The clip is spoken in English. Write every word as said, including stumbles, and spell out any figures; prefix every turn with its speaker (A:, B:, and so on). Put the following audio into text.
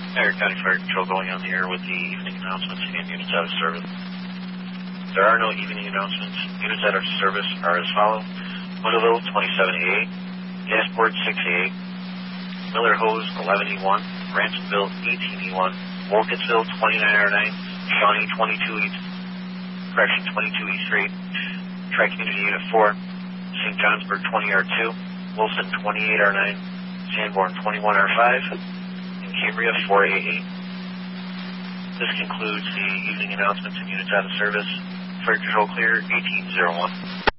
A: Fire County Fire Control going on the air with the evening announcements and units out of service. There are no evening announcements. Units out of service are as follows. Woodville twenty-seven E eight, Gasport six E eight, Miller Hose eleven E one, Ransomville eighteen E one, Wilkinsville twenty-nine R nine, Shawnee twenty-two E, correction twenty-two E three, Tri-Community Unit four, Saint Johnsburg twenty R two, Wilson twenty-eight R nine, Sanborn twenty-one R five, and Cambria four A eight. This concludes the evening announcements and units out of service. Fire Control clear, eighteen oh one.